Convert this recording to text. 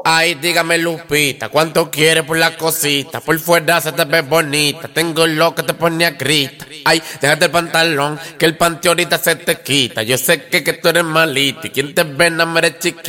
Ay, dígame Lupita, ¿cuánto quieres por la cosita? Por fuera se te ve bonita, tengo lo que te pone a grita. Ay, déjate el pantalón, que el panty ahorita se te quita. Yo sé que tú eres malita y quien te ve no eres chiquita.